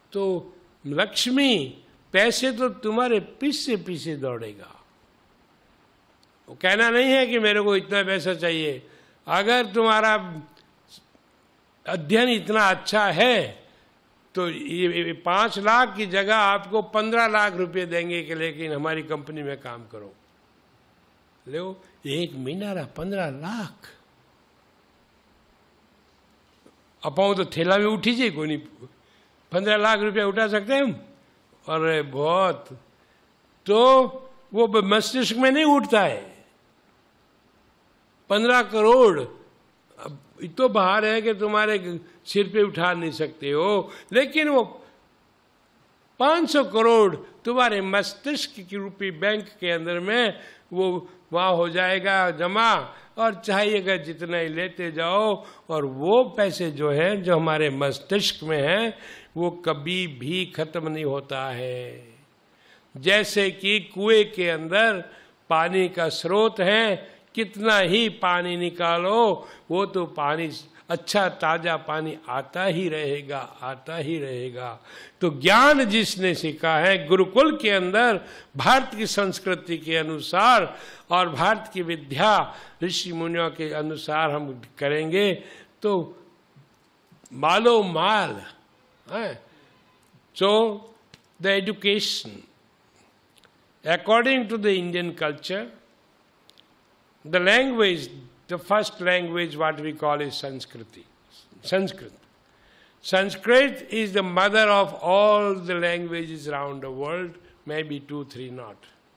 तो लक्ष्मी, पैसे तो तुम्हारे पीछे पीछे दौड़ेगा। वो कहना नहीं है कि मेरे को इतना पैसा चाहिए। अगर तुम्हारा अध्ययन इतना अच्छा है तो ये 5 लाख की जगह आपको 15 लाख रुपए देंगे कि लेकिन हमारी कंपनी में काम करो। लो, 1 महीना 15 लाख। अपाओ तो थैला में उठी जाए, कोई नहीं 15 लाख रुपया उठा सकते हैं हम? अरे बहुत। तो वो मस्तिष्क में नहीं उठता है। 15 करोड़ अब तो बाहर है कि तुम्हारे सिर पे उठा नहीं सकते हो, लेकिन वो 500 करोड़ तुम्हारे मस्तिष्क की रूपी बैंक के अंदर में वो वहाँ हो जाएगा जमा, और चाहिएगा जितना ही लेते जाओ। और वो पैसे जो है, जो हमारे मस्तिष्क में है, वो कभी भी खत्म नहीं होता है। जैसे कि कुएं के अंदर पानी का स्रोत है, कितना ही पानी निकालो वो तो पानी अच्छा ताजा पानी आता ही रहेगा, आता ही रहेगा। तो ज्ञान जिसने सीखा है गुरुकुल के अंदर, भारत की संस्कृति के अनुसार और भारत की विद्या ऋषि मुनियों के अनुसार हम करेंगे तो मालो माल है। So the education according to the Indian culture, the language, the first language what we call is Sanskrit. Sanskrit is the mother of all the languages around the world, maybe 2-3 not.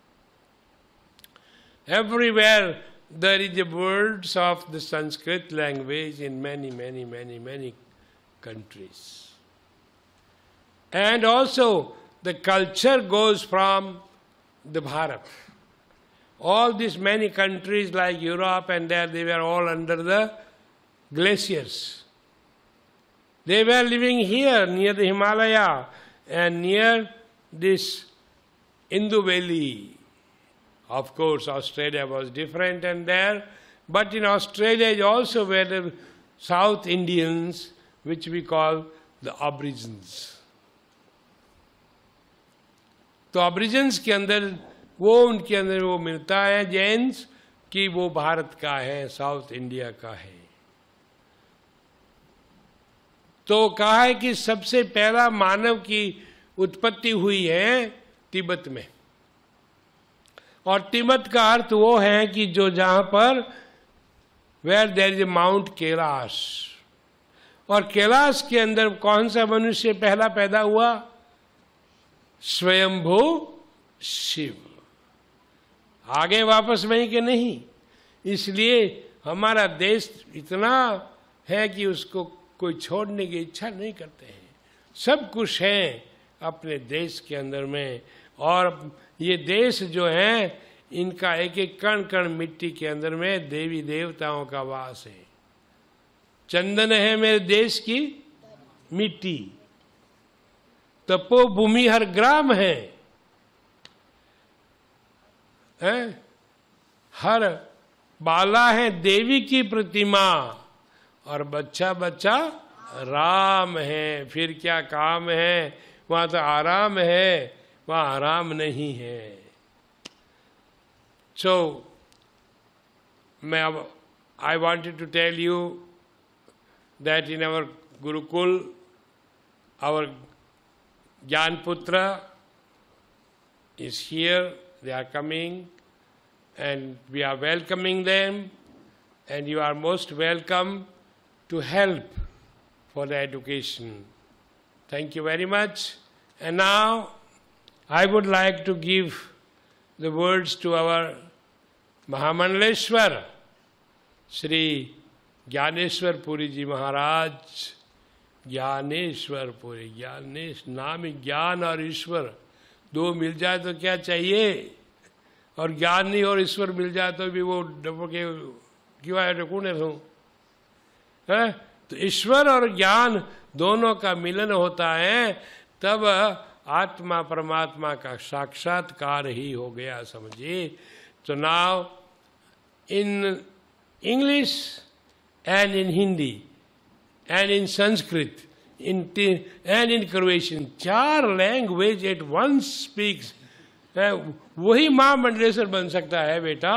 Everywhere there is the words of the Sanskrit language in many countries. And also the culture goes from the Bharat. All these many countries like Europe and there, they were all under the glaciers. They were living here near the Himalaya and near this Indus Valley. Of course, Australia was different and there, but in Australia also were the South Indians, which we call the Aborigines. तो अब्रिजन्स के अंदर वो, उनके अंदर वो मिलता है जैन्स कि वो भारत का है, साउथ इंडिया का है। तो कहा है कि सबसे पहला मानव की उत्पत्ति हुई है तिब्बत में, और तिब्बत का अर्थ वो है कि जो जहां पर where there is a mount Kailash, और कैलाश के अंदर कौन सा मनुष्य पहला पैदा हुआ? स्वयंभू शिव। आगे वापस वहीं के नहीं। इसलिए हमारा देश इतना है कि उसको कोई छोड़ने की इच्छा नहीं करते हैं। सब कुछ है अपने देश के अंदर में, और ये देश जो है इनका एक एक कण कण मिट्टी के अंदर में देवी देवताओं का वास है। चंदन है मेरे देश की मिट्टी, तपो भूमि हर ग्राम है, हर बाला है देवी की प्रतिमा, और बच्चा बच्चा राम है। फिर क्या काम है? वहां तो आराम है, वहां आराम नहीं है। सो मैं अब I wanted to tell you that in our Gurukul, our Jnanputra is here, they are coming, and we are welcoming them, and you are most welcome to help for the education. Thank you very much. And now I would like to give the words to our Mahamandaleshwar, Shri Gyaneshwar Puri Ji Maharaj. Dnyaneshwar पूरे, ज्ञानेश नाम ज्ञान और ईश्वर दो मिल जाए तो क्या चाहिए, और ज्ञान नहीं और ईश्वर मिल जाए तो भी वो डबके क्यों आए डकूने है। तो ईश्वर और ज्ञान दोनों का मिलन होता है, तब आत्मा परमात्मा का साक्षात्कार ही हो गया, समझिए। तो now in English and in Hindi and in Sanskrit, and in Croatian. 4 language at once speaks. वही महामंडलेश्वर बन सकता है बेटा.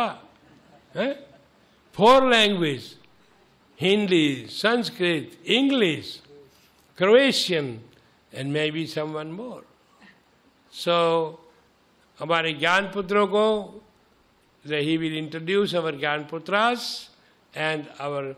4 language, Hindi, Sanskrit, English, Croatian, and maybe someone more. So, हमारे ज्ञान पुत्रों को, he will introduce our ज्ञान पुत्रास and our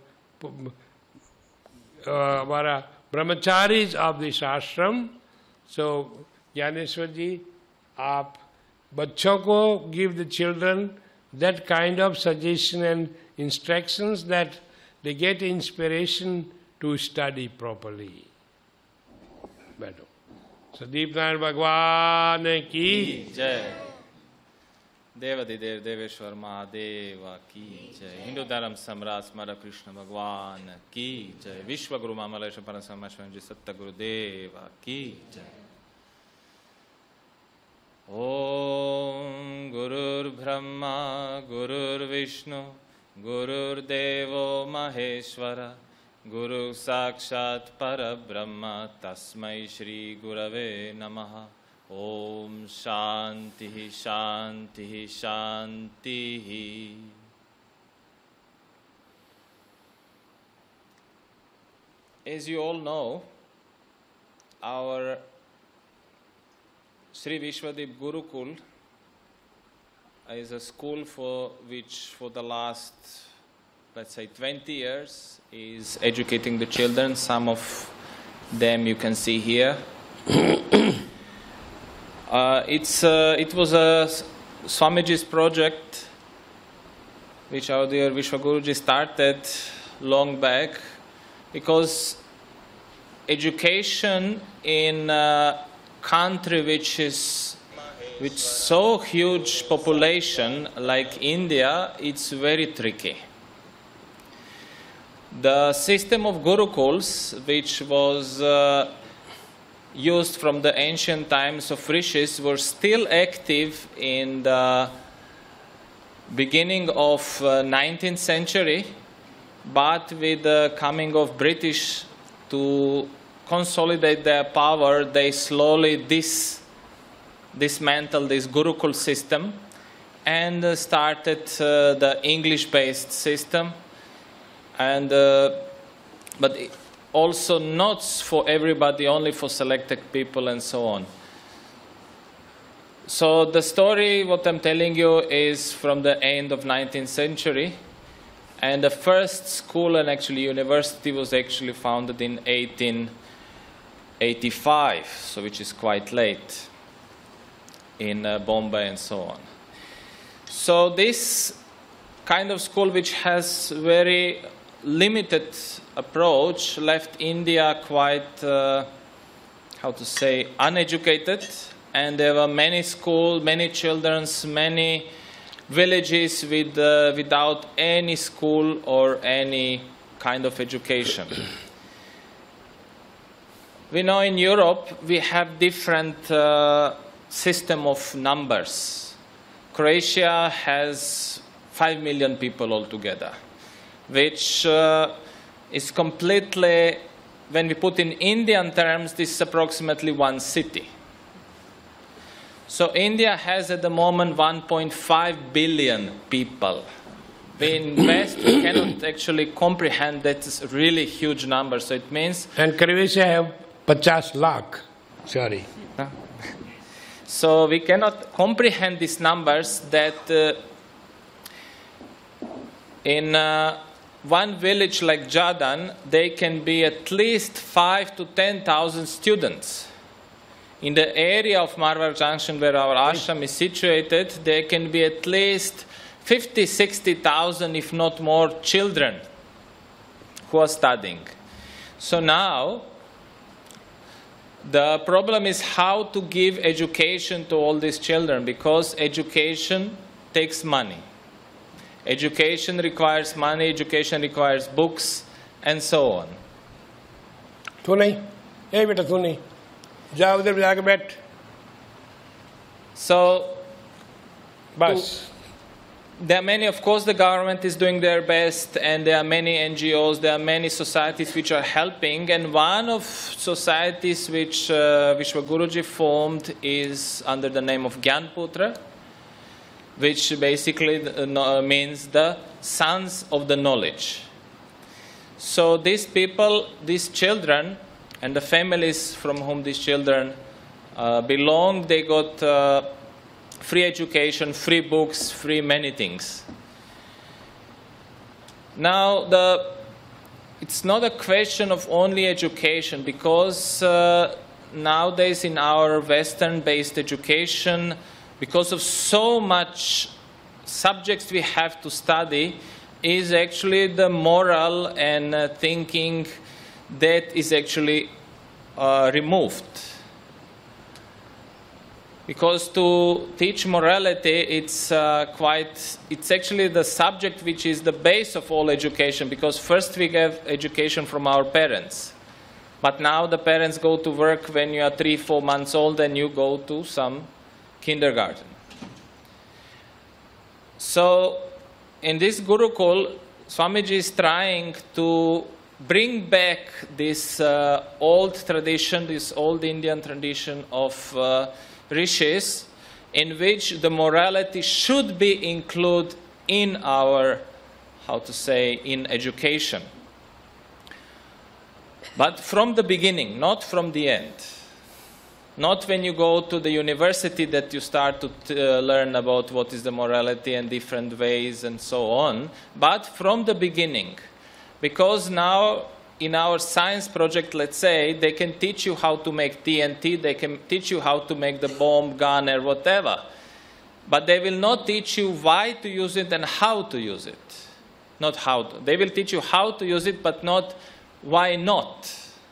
हमारा brahmacharis of this ashram. So, Jnaneshwar ji, आप बच्चों को give the children that kind of suggestion and instructions that they get inspiration to study properly. बैठो. सदीप नारायण भगवान की जय. देवाधिदेव देवेश्वर महादेव की जय. हिंदू धर्म सम्राट स्मर कृष्ण भगवान की जय. विश्व गुरु मामलेश परम जी सत्य गुरुदेव की जय. ओम गुरुर्ब्रह्मा गुरुर्विष्णु गुरुर्देवो महेश्वर गुरु साक्षात् परब्रह्म तस्मै श्री गुरवे नमः. ओम शांति शांति शांति. As you all know, our Sri Vishwadeep Gurukul is a school for which for the last, let's say, 20 years is educating the children. Some of them you can see here. It was a Swamiji's project which our dear Vishwaguruji started long back, because education in a country which with so huge population like India, it's very tricky. The system of Gurukuls, which was used from the ancient times of rishis, were still active in the beginning of 19th century, but with the coming of British to consolidate their power, they slowly dismantled this Gurukul system and started the English-based system, and but also not for everybody, only for selected people and so on. So the story, what I'm telling you, is from the end of 19th century, and the first school and actually university was actually founded in 1885, so which is quite late, in Bombay and so on. So this kind of school, which has very limited approach, left India quite, how to say, uneducated, and there were many schools, many children, many villages without any school or any kind of education. We know in Europe we have different system of numbers. Croatia has 5 million people altogether, which is completely, when we put in Indian terms, this is approximately 1 city. So India has at the moment 1.5 billion people. We in West we cannot actually comprehend that it's a really huge number. So it means... And Croatia have 50 lakh. Sorry. So we cannot comprehend these numbers that in one village like Jadan, there can be at least 5,000 to 10,000 students. In the area of Marwar Junction where our ashram is situated, there can be at least 50,000, 60,000, if not more, children who are studying. So now, the problem is how to give education to all these children, because education takes money. Education requires money, education requires books, and so on. तू नहीं, ए बेटा तू नहीं, जा उधर जाके बैठ. So, बस. there are many, of course, the government is doing their best, and there are many NGOs, there are many societies which are helping, and one of societies which Guruji formed is under the name of Gyanputra, which basically means the sons of the knowledge. So these people, these children, and the families from whom these children belong, they got free education, free books, free many things. Now, it's not a question of only education, because nowadays in our Western-based education, because of so much subjects we have to study, is actually the moral and thinking that is actually removed. Because to teach morality, it's actually the subject which is the base of all education, because first we get education from our parents. But now the parents go to work when you are 3-4 months old and you go to some kindergarten. So in this Gurukul, Swamiji is trying to bring back this old tradition, this old Indian tradition of rishis, in which the morality should be included in our, in education. But from the beginning, not from the end. Not when you go to the university that you start to learn about what is the morality and different ways and so on, but from the beginning. Because now, in our science project, let's say, they can teach you how to make TNT, they can teach you how to make the bomb, gun, or whatever. But they will not teach you why to use it and how to use it. Not how to. They will teach you how to use it, but not why not.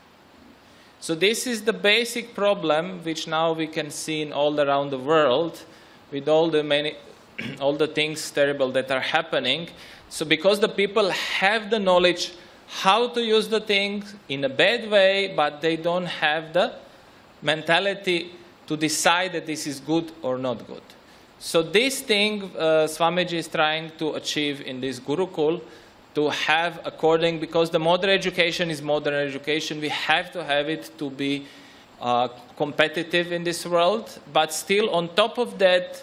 So this is the basic problem which now we can see in all around the world with all the things terrible that are happening. So because the people have the knowledge how to use the things in a bad way, but they don't have the mentality to decide that this is good or not good. So this thing Swamiji is trying to achieve in this Gurukul, to have according, because the modern education is modern education, we have to have it to be competitive in this world, but still on top of that,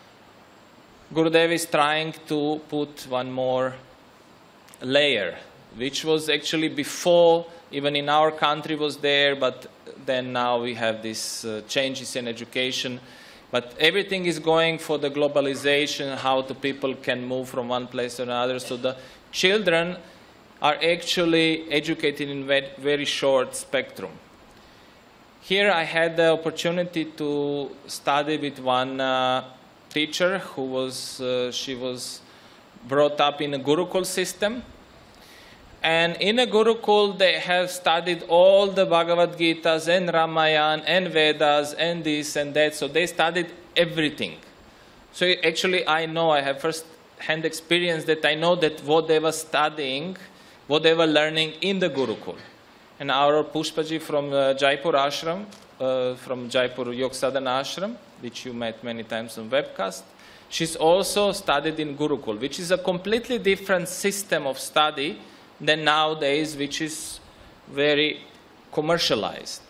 Gurudev is trying to put one more layer, which was actually before, even in our country was there, but then now we have these changes in education. But everything is going for the globalization, how the people can move from one place to another. So the children are actually educated in very short spectrum. Here I had the opportunity to study with one teacher who was, she was brought up in a Gurukul system. And in a Gurukul, they have studied all the Bhagavad Gitas and Ramayana and Vedas and this and that. So they studied everything. So actually, I know, I have first-hand experience that I know that what they were studying, what they were learning in the Gurukul. And our Pushpaji from Jaipur Ashram, from Jaipur Yog Sadhana Ashram, which you met many times on webcast, she's also studied in Gurukul, which is a completely different system of study than nowadays, which is very commercialized.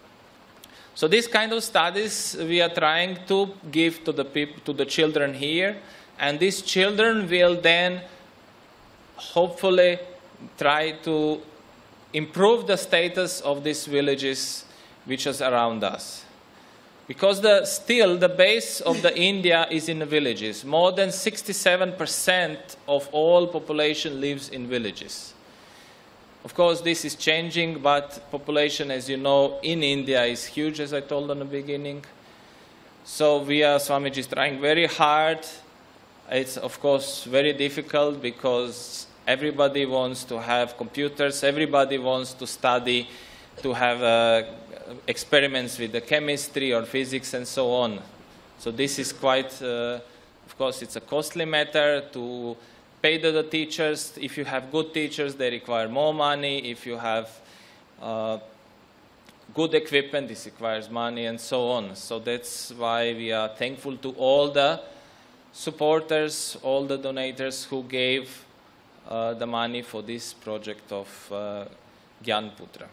So these kind of studies we are trying to give to the people, to the children here, and these children will then hopefully try to improve the status of these villages which is around us. Because still the base of the India is in the villages. More than 67% of all population lives in villages. Of course, this is changing, but population, as you know, in India is huge, as I told in the beginning. So Swamiji is trying very hard. It's, of course, very difficult because everybody wants to have computers, everybody wants to study, to have experiments with the chemistry or physics and so on. So this is quite, of course, it's a costly matter to pay the teachers. If you have good teachers, they require more money. If you have good equipment, this requires money and so on. So that's why we are thankful to all the supporters, all the donators who gave the money for this project of Gyanputra.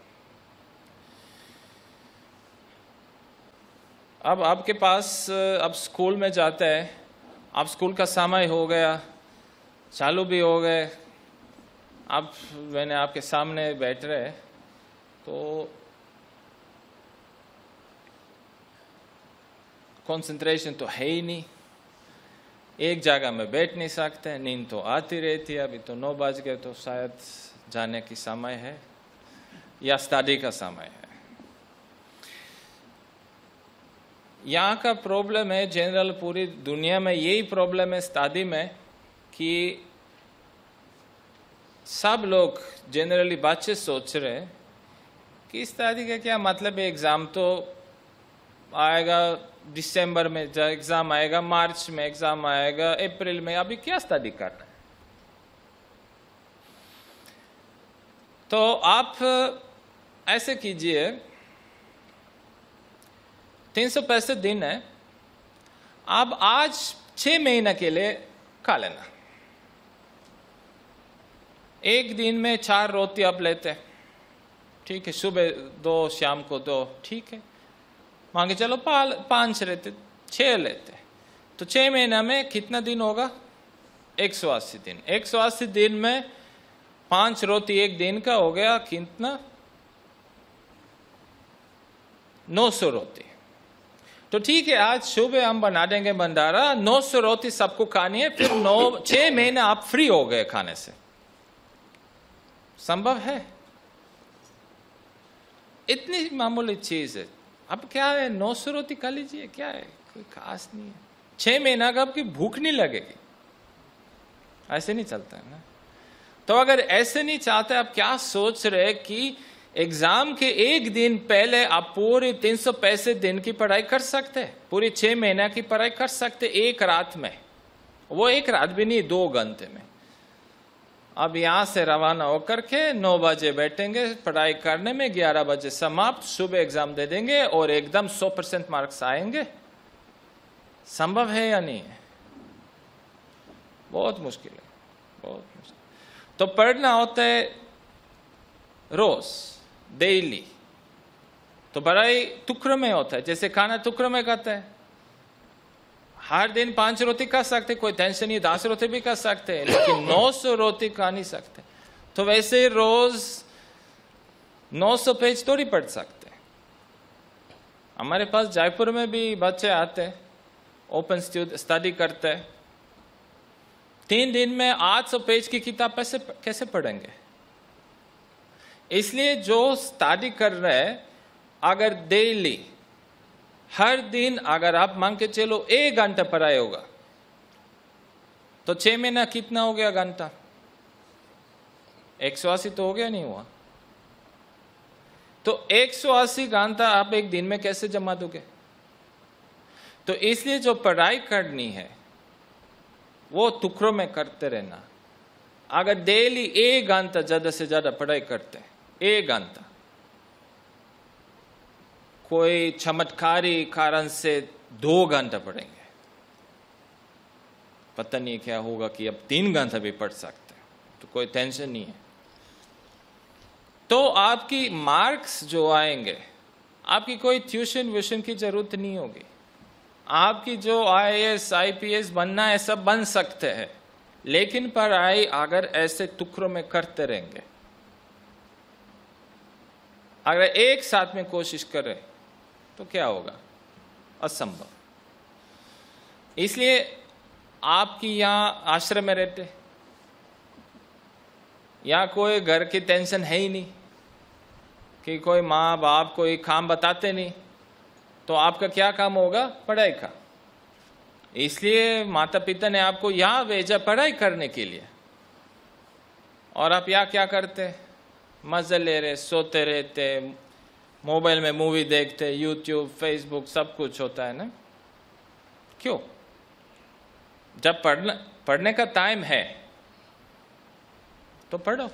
अब आपके पास अब school में जाते हैं, अब school का समय हो गया, चालू भी हो गए, अब मैंने आपके सामने बैठ रहे तो कंसंट्रेशन तो है ही नहीं, एक जगह में बैठ नहीं सकते, नींद तो आती रहती है। अभी तो 9 बज गए, तो शायद जाने की समय है या स्टडी का समय है। यहाँ का प्रॉब्लम है, जनरल पूरी दुनिया में यही प्रॉब्लम है स्टडी में, कि सब लोग जनरली बच्चे सोच रहे हैं कि स्टडी का क्या मतलब है, एग्ज़ाम तो आएगा दिसंबर में, एग्ज़ाम आएगा मार्च में, एग्ज़ाम आएगा अप्रैल में, अभी क्या स्टडी करना है। तो आप ऐसे कीजिए, 365 दिन है, आप आज 6 महीने के लिए खा लेना। एक दिन में 4 रोटी आप लेते, ठीक है, सुबह 2 शाम को 2, ठीक है, मान के चलो 5 रहते, 6 लेते, तो 6 महीने में कितना दिन होगा? 180 दिन। 180 दिन में 5 रोटी एक दिन का हो गया कितना? 900 रोटी। तो ठीक है, आज सुबह हम बना देंगे भंडारा, 900 रोटी सबको खानी है, फिर 6 महीने आप फ्री हो गए खाने से। संभव है? इतनी मामूली चीज है। अब क्या है, 900 रोटी खा लीजिए, क्या है, कोई खास नहीं है। 6 महीना का आपकी भूख नहीं लगेगी। ऐसे नहीं चलता है ना। तो अगर ऐसे नहीं चाहते, आप क्या सोच रहे कि एग्जाम के एक दिन पहले आप पूरी 365 दिन की पढ़ाई कर सकते हैं, पूरी 6 महीना की पढ़ाई कर सकते एक रात में। वो एक रात भी नहीं, 2 घंटे में। अब यहां से रवाना होकर के 9 बजे बैठेंगे पढ़ाई करने में, 11 बजे समाप्त, सुबह एग्जाम दे देंगे और एकदम 100% मार्क्स आएंगे। संभव है या नहीं है? बहुत मुश्किल है, बहुत मुश्किल। तो पढ़ना होता है रोज, डेली। तो पढ़ाई टुकड़ों में होता है, जैसे खाना टुकड़ों में खाता है। हर दिन 5 रोटी खा सकते, कोई टेंशन नहीं, 10 रोटी भी खा सकते हैं, लेकिन 900 रोटी खा नहीं सकते। तो वैसे रोज 900 पेज थोड़ी पढ़ सकते। हमारे पास जयपुर में भी बच्चे आते हैं, ओपन स्टडी करते हैं। 3 दिन में 800 पेज की किताब कैसे पढ़ेंगे? इसलिए जो स्टडी कर रहे हैं, अगर डेली हर दिन अगर आप मान के चलो 1 घंटा पढ़ाई होगा, तो 6 महीना कितना हो गया घंटा? 180 तो हो गया, नहीं हुआ? तो 180 घंटा आप एक दिन में कैसे जमा दोगे? तो इसलिए जो पढ़ाई करनी है वो टुकड़ों में करते रहना। अगर डेली 1 घंटा ज्यादा से ज्यादा पढ़ाई करते हैं, 1 घंटा, कोई चमत्कारी कारण से 2 घंटा पढ़ेंगे, पता नहीं क्या होगा कि अब 3 घंटा भी पढ़ सकते हैं, तो कोई टेंशन नहीं है। तो आपकी मार्क्स जो आएंगे, आपकी कोई ट्यूशन व्यूशन की जरूरत नहीं होगी। आपकी जो IAS IPS बनना है सब बन सकते हैं, लेकिन पढ़ाई अगर ऐसे टुकड़ों में करते रहेंगे, अगर एक साथ में कोशिश करें तो क्या होगा? असंभव। इसलिए आपकी यहाँ आश्रम में रहते, यहाँ कोई घर की टेंशन है ही नहीं, कि कोई माँ बाप कोई काम बताते नहीं, तो आपका क्या काम होगा? पढ़ाई का। इसलिए माता पिता ने आपको यहाँ भेजा पढ़ाई करने के लिए, और आप यहाँ क्या करते? मजे ले रहे, सोते रहते, मोबाइल में मूवी देखते, यूट्यूब फेसबुक सब कुछ होता है ना। क्यों? जब पढ़ने का टाइम है तो पढ़ो।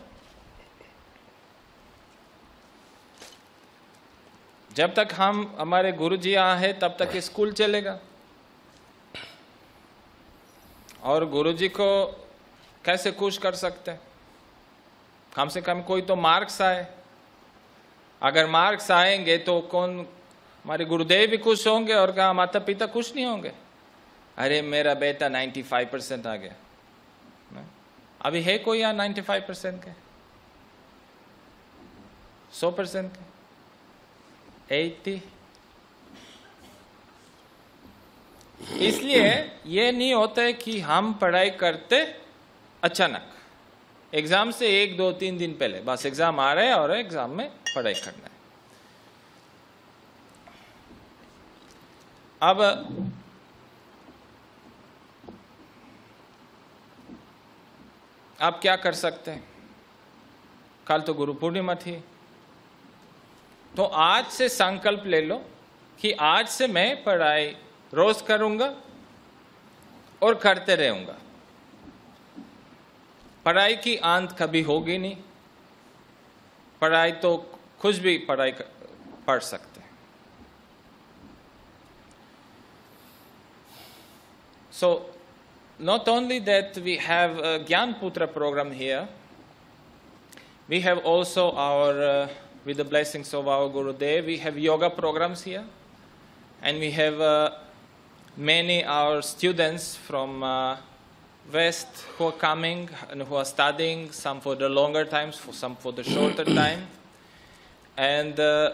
जब तक हम हमारे गुरुजी यहाँ है तब तक ये स्कूल चलेगा। और गुरुजी को कैसे खुश कर सकते हैं? कम से कम कोई तो मार्क्स आए। अगर मार्क्स आएंगे तो कौन, हमारे गुरुदेव भी खुश होंगे और कहा माता पिता खुश नहीं होंगे? अरे मेरा बेटा 95% आ गया। अभी है कोई यहाँ 95% के, 100% के, 80? इसलिए ये नहीं होता है कि हम पढ़ाई करते अचानक एग्जाम से 1, 2, 3 दिन पहले, बस एग्जाम आ रहा है और एग्जाम में पढ़ाई करना है। अब आप क्या कर सकते हैं? कल तो गुरु पूर्णिमा थी, तो आज से संकल्प ले लो कि आज से मैं पढ़ाई रोज करूंगा और करते रहूंगा। पढ़ाई की अंत कभी होगी नहीं। पढ़ाई तो कुछ भी पढ़ सकते हैं। So not only that we have a Gyan Putra program here, we have also our, with the blessings of our Gurudev, we have yoga programs here, and we have many our students from West who are coming and who are studying, some for the longer times, some for the shorter time. And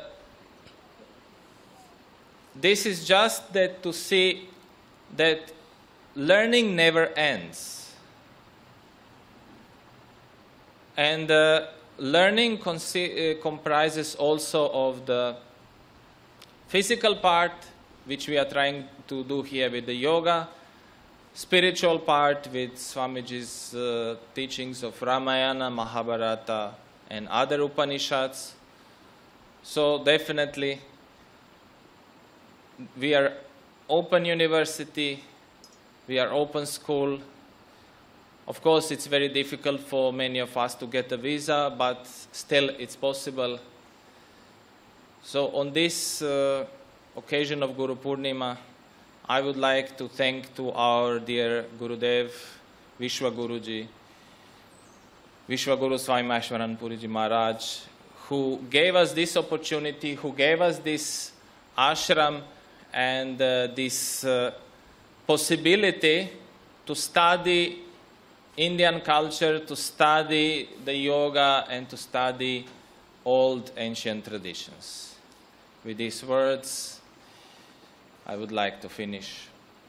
this is just that to see that learning never ends. And learning comprises also of the physical part, which we are trying to do here with the yoga, spiritual part with Swamiji's teachings of Ramayana, Mahabharata, and other Upanishads. So definitely, we are open university, we are open school. Of course, it's very difficult for many of us to get a visa, but still it's possible. So on this occasion of Guru Purnima, I would like to thank to our dear Gurudev, Vishwaguruji, Vishwaguru Swami Maheshwaran Puriji Maharaj, who gave us this opportunity, who gave us this ashram and this possibility to study Indian culture, to study the yoga, and to study old ancient traditions. With these words, I would like to finish.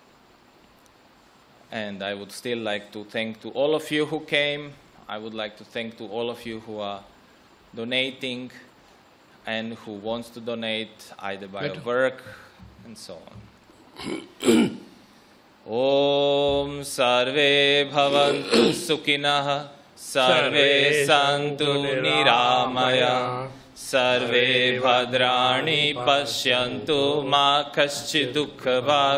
And I would still like to thank to all of you who came. I would like to thank to all of you who are donating and who wants to donate either by work and so on. Om Sarve Bhavantu Sukhinah, Sarve Santu Niramaya, Sarve Bhadrani Pashyantu Ma Kaschid Dukha